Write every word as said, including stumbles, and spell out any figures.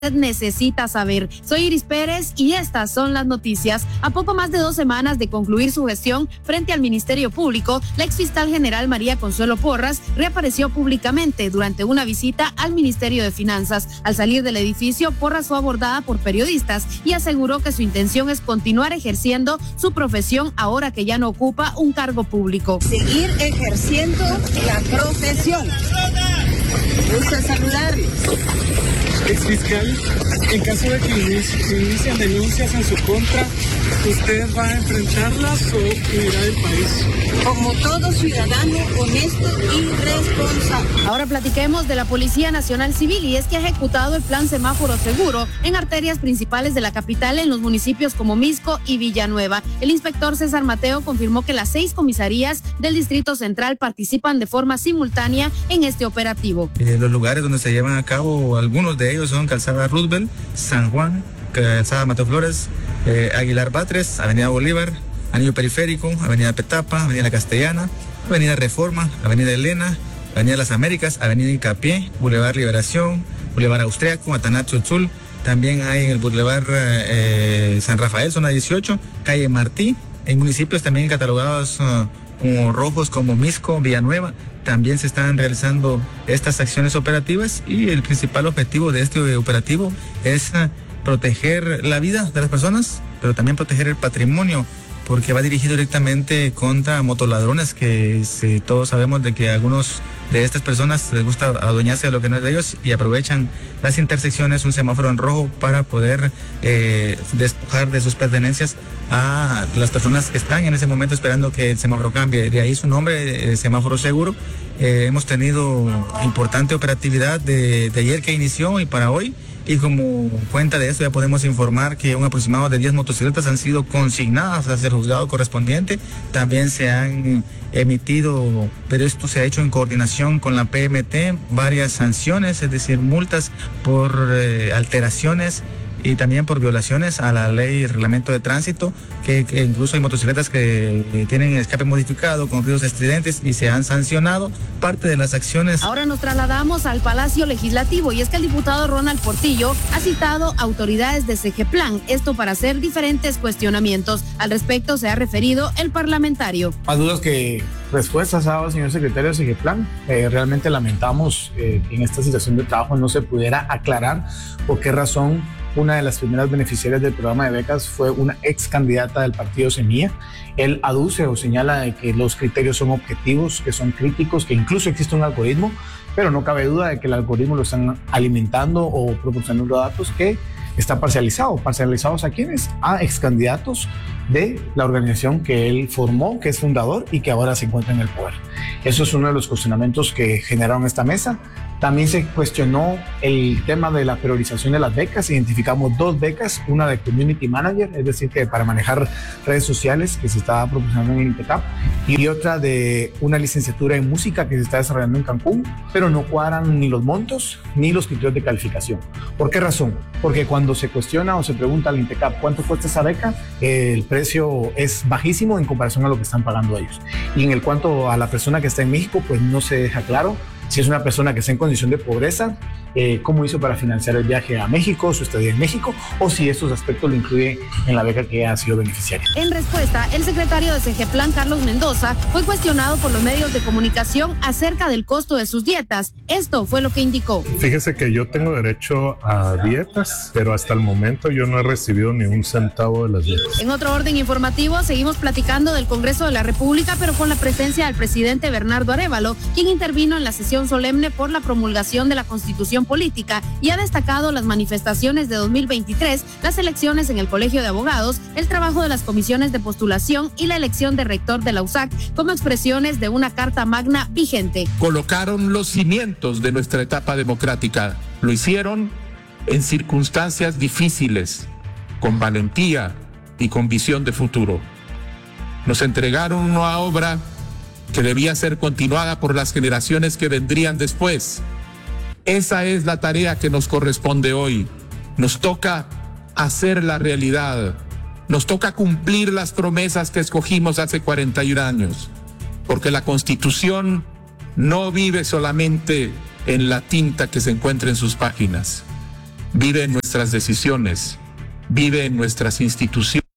necesita saber. Soy Iris Pérez y estas son las noticias. A poco más de dos semanas de concluir su gestión frente al Ministerio Público, la exfiscal general María Consuelo Porras reapareció públicamente durante una visita al Ministerio de Finanzas. Al salir del edificio, Porras fue abordada por periodistas y aseguró que su intención es continuar ejerciendo su profesión ahora que ya no ocupa un cargo público. Seguir ejerciendo la profesión. Gusto saludarles. Exfiscal, en caso de que inicien denuncias en su contra, ¿usted va a enfrentarlas o huirá del país? Como todo ciudadano honesto y responsable. Ahora platiquemos de la Policía Nacional Civil, y es que ha ejecutado el plan semáforo seguro en arterias principales de la capital en los municipios como Mixco y Villanueva. El inspector César Mateo confirmó que las seis comisarías del Distrito Central participan de forma simultánea en este operativo. Eh, los lugares donde se llevan a cabo, algunos de ellos son Calzada Roosevelt, San Juan, Calzada Mateo Flores, eh, Aguilar Batres, Avenida Bolívar, Anillo Periférico, Avenida Petapa, Avenida La Castellana, Avenida Reforma, Avenida Elena, Avenida Las Américas, Avenida Hincapié, Boulevard Liberación, Boulevard Austriaco, Atanasio Tzul. También hay en el Boulevard eh, San Rafael, zona dieciocho, calle Martí, en municipios también catalogados uh, como rojos como Mixco, Villanueva. También se están realizando estas acciones operativas y el principal objetivo de este operativo es uh, proteger la vida de las personas, pero también proteger el patrimonio, porque va dirigido directamente contra motoladrones, que si, todos sabemos de que a algunos de estas personas les gusta adueñarse de lo que no es de ellos y aprovechan las intersecciones, un semáforo en rojo, para poder eh, despojar de sus pertenencias a las personas que están en ese momento esperando que el semáforo cambie. De ahí su nombre, eh, semáforo seguro. Eh, hemos tenido importante operatividad de, de ayer que inició y para hoy. Y como cuenta de esto ya podemos informar que un aproximado de diez motocicletas han sido consignadas hacia el juzgado correspondiente. También se han emitido, pero esto se ha hecho en coordinación con la P M T, varias sanciones, es decir, multas por eh, alteraciones y también por violaciones a la ley y reglamento de tránsito, que, que incluso hay motocicletas que eh, tienen escape modificado con ruidos estridentes y se han sancionado parte de las acciones. Ahora nos trasladamos al Palacio Legislativo, y es que el diputado Ronald Portillo ha citado autoridades de Segeplan, esto para hacer diferentes cuestionamientos. Al respecto se ha referido el parlamentario. Más dudas que respuestas ha dado, señor secretario de Segeplan. Eh, realmente lamentamos eh, que en esta situación de trabajo no se pudiera aclarar por qué razón una de las primeras beneficiarias del programa de becas fue una ex candidata del partido Semilla. Él aduce o señala de que los criterios son objetivos, que son críticos, que incluso existe un algoritmo, pero no cabe duda de que el algoritmo lo están alimentando o proporcionando datos que está parcializado. ¿Parcializados a quiénes? A ex candidatos de la organización que él formó, que es fundador y que ahora se encuentra en el poder. Eso es uno de los cuestionamientos que generaron esta mesa. También se cuestionó el tema de la priorización de las becas. Identificamos dos becas, una de Community Manager, es decir, que para manejar redes sociales, que se está proporcionando en INTECAP, y otra de una licenciatura en música que se está desarrollando en Cancún, pero no cuadran ni los montos ni los criterios de calificación. ¿Por qué razón? Porque cuando se cuestiona o se pregunta al INTECAP cuánto cuesta esa beca, el precio es bajísimo en comparación a lo que están pagando ellos. Y en el cuanto a la persona que está en México, pues no se deja claro si es una persona que está en condición de pobreza, eh, cómo hizo para financiar el viaje a México, su estadía en México, o si estos aspectos lo incluye en la beca que ha sido beneficiaria. En respuesta, el secretario de Segeplan, Carlos Mendoza, fue cuestionado por los medios de comunicación acerca del costo de sus dietas. Esto fue lo que indicó. Fíjese que yo tengo derecho a dietas, pero hasta el momento yo no he recibido ni un centavo de las dietas. En otro orden informativo, seguimos platicando del Congreso de la República, pero con la presencia del presidente Bernardo Arévalo, quien intervino en la sesión solemne por la promulgación de la Constitución Política y ha destacado las manifestaciones de dos mil veintitrés, las elecciones en el Colegio de Abogados, el trabajo de las comisiones de postulación y la elección de rector de la U S A C como expresiones de una Carta Magna vigente. Colocaron los cimientos de nuestra etapa democrática. Lo hicieron en circunstancias difíciles, con valentía y con visión de futuro. Nos entregaron una obra que debía ser continuada por las generaciones que vendrían después. Esa es la tarea que nos corresponde hoy. Nos toca hacer la realidad. Nos toca cumplir las promesas que escogimos hace cuarenta y un años. Porque la Constitución no vive solamente en la tinta que se encuentra en sus páginas. vive en nuestras decisiones, vive en nuestras instituciones.